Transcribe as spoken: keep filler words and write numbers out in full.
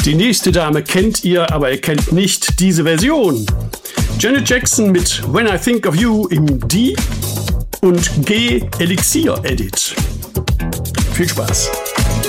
Die nächste Dame kennt ihr, aber ihr kennt nicht diese Version. Janet Jackson mit When I Think of You im D und G Elixir Edit. Viel Spaß.